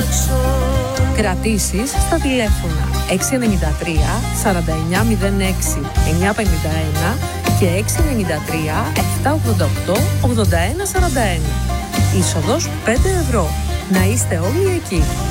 Κρατήσεις στα τηλέφωνα 693 4906 951 και 693 788 8141. Είσοδος 5 ευρώ. Να είστε όλοι εκεί.